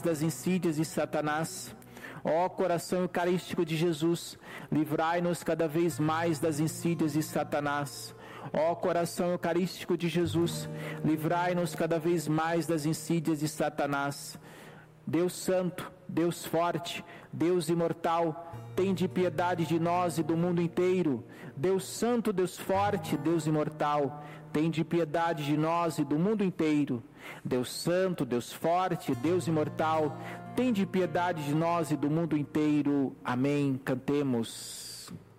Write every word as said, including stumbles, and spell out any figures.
mais das insídias de Satanás. Ó coração eucarístico de Jesus, livrai-nos cada vez mais das insídias de Satanás. Ó coração eucarístico de Jesus, livrai-nos cada vez mais das insídias de Satanás. Deus Santo, Deus Forte, Deus Imortal, tende piedade de nós e do mundo inteiro. Deus Santo, Deus Forte, Deus Imortal, tende piedade de nós e do mundo inteiro. Deus Santo, Deus Forte, Deus Imortal, tende piedade de nós e do mundo inteiro. Amém. Cantemos.